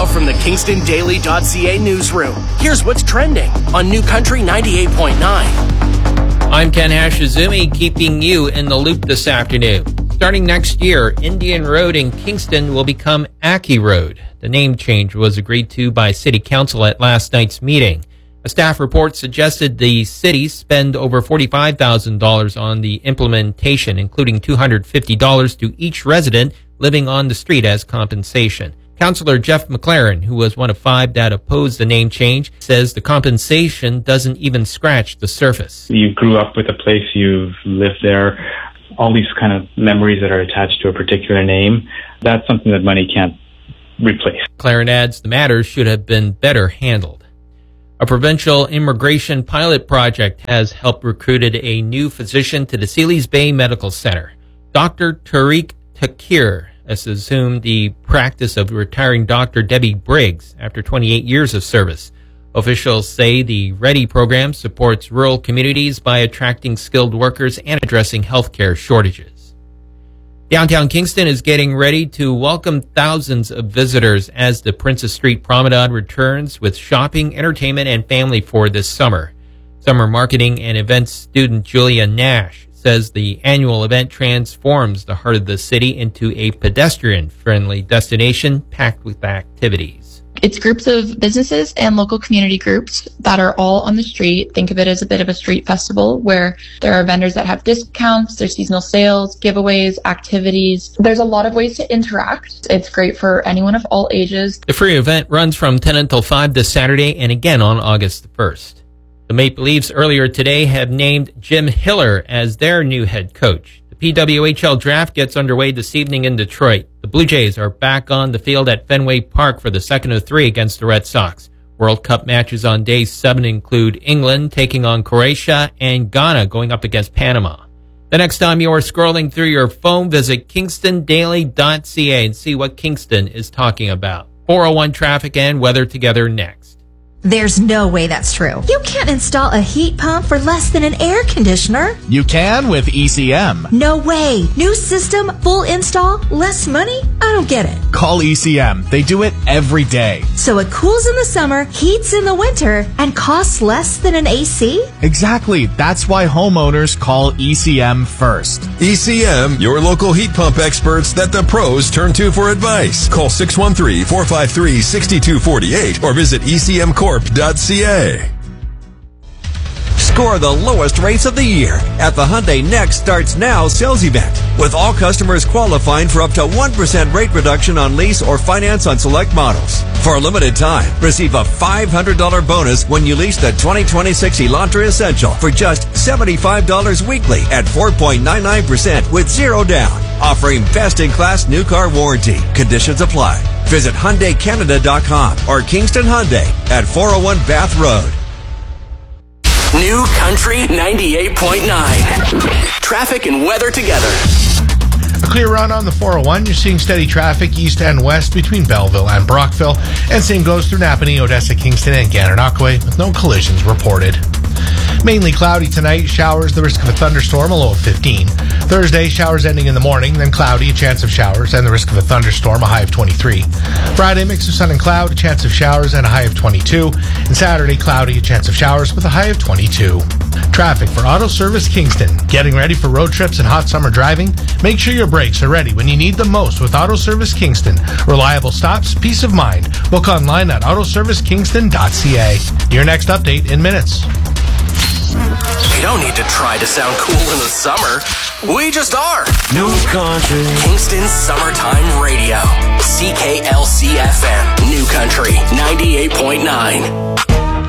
Now from the KingstonDaily.ca newsroom, here's what's trending on New Country 98.9. I'm Ken Hashizumi, keeping you in the loop this afternoon. Starting next year, Indian Road in Kingston will become Aki Road. The name change was agreed to by City Council at last night's meeting. A staff report suggested the city spend over $45,000 on the implementation, including $250 to each resident living on the street as compensation. Councillor Jeff McLaren, who was one of 5 that opposed the name change, says the compensation doesn't even scratch the surface. You grew up with a place, you've lived there, all these kind of memories that are attached to a particular name. That's something that money can't replace. McLaren adds the matter should have been better handled. A provincial immigration pilot project has helped recruit a new physician to the Sealy's Bay Medical Center. Dr. Tariq Takir has assumed the practice of retiring Dr. Debbie Briggs after 28 years of service. Officials say the READY program supports rural communities by attracting skilled workers and addressing healthcare shortages. Downtown Kingston is getting ready to welcome thousands of visitors as the Princess Street Promenade returns with shopping, entertainment, and family for this summer. Summer marketing and events student Julia Nash says the annual event transforms the heart of the city into a pedestrian-friendly destination packed with activities. It's groups of businesses and local community groups that are all on the street. Think of it as a bit of a street festival where there are vendors that have discounts, there's seasonal sales, giveaways, activities. There's a lot of ways to interact. It's great for anyone of all ages. The free event runs from 10 until 5 this Saturday and again on August the 1st. The Maple Leafs earlier today have named Jim Hiller as their new head coach. The PWHL draft gets underway this evening in Detroit. The Blue Jays are back on the field at Fenway Park for the second of 3 against the Red Sox. World Cup matches on day 7 include England taking on Croatia and Ghana going up against Panama. The next time you're scrolling through your phone, visit KingstonDaily.ca and see what Kingston is talking about. 401 traffic and weather together next. There's no way that's true. You can't install a heat pump for less than an air conditioner. You can with ECM. No way. New system, full install, less money? I don't get it. Call ECM. They do it every day. So it cools in the summer, heats in the winter, and costs less than an AC? Exactly. That's why homeowners call ECM first. ECM, your local heat pump experts that the pros turn to for advice. Call 613-453-6248 or visit ECMcorp.ca. Score the lowest rates of the year at the Hyundai Next Starts Now sales event, with all customers qualifying for up to 1% rate reduction on lease or finance on select models. For a limited time, receive a $500 bonus when you lease the 2026 Elantra Essential for just $75 weekly at 4.99% with zero down, offering best-in-class new car warranty. Conditions apply. Visit HyundaiCanada.com or Kingston Hyundai at 401 Bath Road. New Country 98.9. Traffic and weather together. A clear run on the 401. You're seeing steady traffic east and west between Belleville and Brockville. And same goes through Napanee, Odessa, Kingston, and Gananoque with no collisions reported. Mainly cloudy tonight. Showers, the risk of a thunderstorm, a low of 15. Thursday, showers ending in the morning, then cloudy, a chance of showers, and the risk of a thunderstorm, a high of 23. Friday, mix of sun and cloud, a chance of showers, and a high of 22. And Saturday, cloudy, a chance of showers with a high of 22. Traffic for Auto Service Kingston. Getting ready for road trips and hot summer driving? Make sure your brakes are ready when you need them most with Auto Service Kingston. Reliable stops, peace of mind. Book online at autoservicekingston.ca. Your next update in minutes. You don't need to try to sound cool in the summer. We just are. New Country. Kingston Summertime Radio. CKLC FM. New Country 98.9.